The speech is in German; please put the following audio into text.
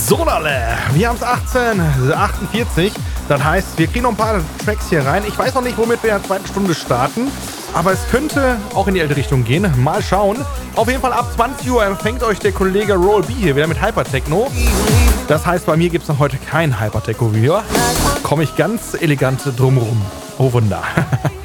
So, Lalle, wir haben es 18:48. Das heißt, wir kriegen noch ein paar Tracks hier rein. Ich weiß noch nicht, womit wir in der zweiten Stunde starten, aber es könnte auch in die alte Richtung gehen. Mal schauen. Auf jeden Fall ab 20 Uhr empfängt euch der Kollege Roll B hier wieder mit Hypertechno. Das heißt, bei mir gibt es noch heute kein Hypertechno-Video. Komme ich ganz elegant drumrum. Oh Wunder.